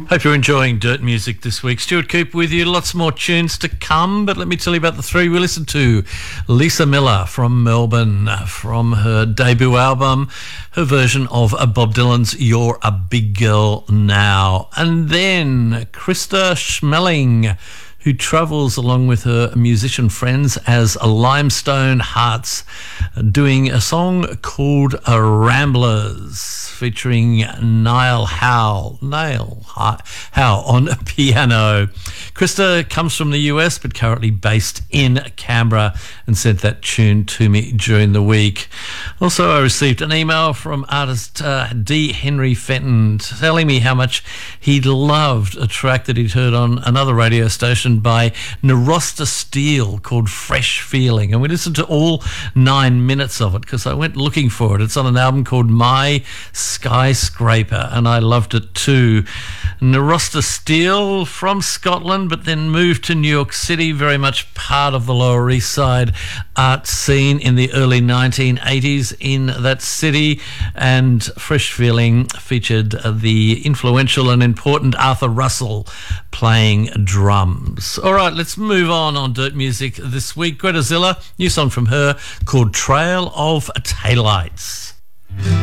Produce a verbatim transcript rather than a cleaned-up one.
Hope you're enjoying Dirt Music this week. Stuart Cooper with you. Lots more tunes to come, but let me tell you about the three we listened to. Lisa Miller from Melbourne, from her debut album, her version of Bob Dylan's You're a Big Girl Now. And then Krista Schmeling, who travels along with her musician friends as Limestone Hearts, doing a song called Ramblers, featuring Niall Howe, Niall Howe on piano. Krista comes from the U S but currently based in Canberra and sent that tune to me during the week. Also, I received an email from artist uh, D. Henry Fenton telling me how much he loved a track that he'd heard on another radio station by Narosta Steele called Fresh Feeling, and we listened to all nine minutes of it because I went looking for it. It's on an album called My Skyscraper, and I loved it too. Narosta Steele from Scotland, but then moved to New York City, very much part of the Lower East Side art scene in the early nineteen eighties in that city, and Fresh Feeling featured the influential and important Arthur Russell playing drums. All right, let's move on on Dirt Music this week. Greta Zilla, new song from her called Trail of Taillights.